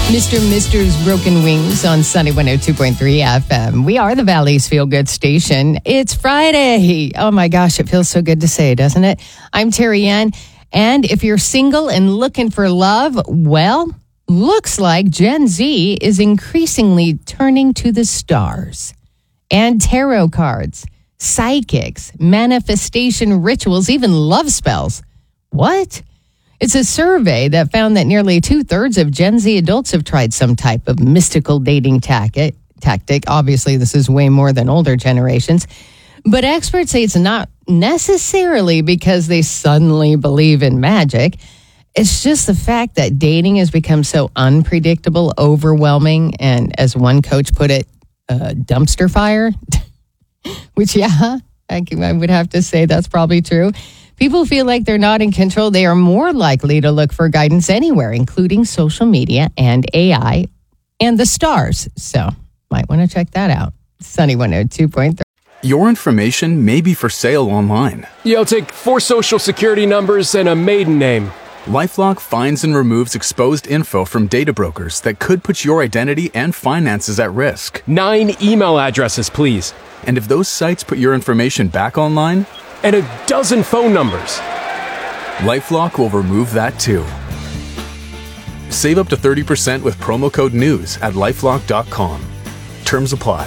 Mister's Broken Wings on Sunny 102.3 FM. We are the Valley's Feel Good station. It's Friday. Oh my gosh, it feels so good to say, doesn't it? I'm Terry Ann. And if you're single and looking for love, well, looks like Gen Z is increasingly turning to the stars and tarot cards, psychics, manifestation rituals, even love spells. What? It's a survey that found that nearly 2/3 of Gen Z adults have tried some type of mystical dating tactic. Obviously, this is way more than older generations. But experts say it's not necessarily because they suddenly believe in magic. It's just the fact that dating has become so unpredictable, overwhelming, and as one coach put it, dumpster fire. Which, yeah, I would have to say that's probably true. People feel like they're not in control. They are more likely to look for guidance anywhere, including social media and AI and the stars. So might want to check that out. Sunny 102.3. Your information may be for sale online. Yeah, I'll take 4 social security numbers and a maiden name. LifeLock finds and removes exposed info from data brokers that could put your identity and finances at risk. 9 email addresses, please. And if those sites put your information back online, and a dozen phone numbers, LifeLock will remove that too. Save up to 30% with promo code NEWS at LifeLock.com. Terms apply.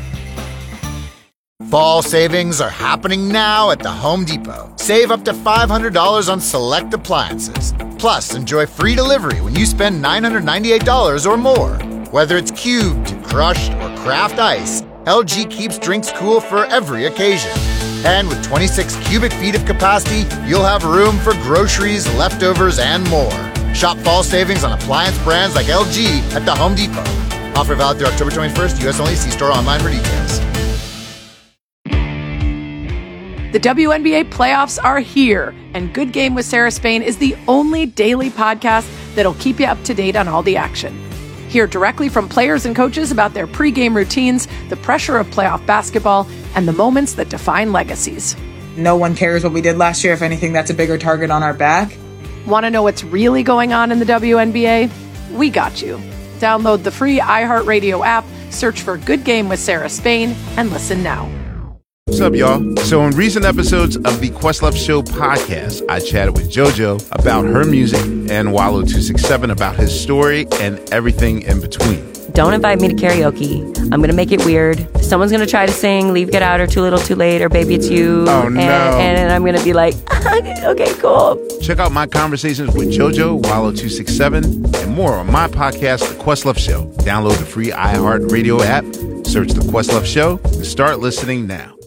Fall savings are happening now at the Home Depot. Save up to $500 on select appliances. Plus, enjoy free delivery when you spend $998 or more. Whether it's cubed, crushed, or craft ice, LG keeps drinks cool for every occasion. And with 26 cubic feet of capacity, you'll have room for groceries, leftovers, and more. Shop fall savings on appliance brands like LG at the Home Depot. Offer valid through October 21st. U.S. only. See store online for details. The WNBA playoffs are here, and Good Game with Sarah Spain is the only daily podcast that'll keep you up to date on all the action. Hear directly from players and coaches about their pregame routines, the pressure of playoff basketball, and the moments that define legacies. No one cares what we did last year. If anything, that's a bigger target on our back. Want to know what's really going on in the WNBA? We got you. Download the free iHeartRadio app, search for Good Game with Sarah Spain, and listen now. What's up, y'all? So in recent episodes of the Questlove Show podcast, I chatted with JoJo about her music and Wallow267 about his story and everything in between. Don't invite me to karaoke. I'm going to make it weird. Someone's going to try to sing Leave, Get Out, or Too Little, Too Late, or Baby It's You. Oh, no. And I'm going to be like, okay, cool. Check out my conversations with JoJo, Wallow267, and more on my podcast, The Questlove Show. Download the free iHeartRadio app, search The Questlove Show, and start listening now.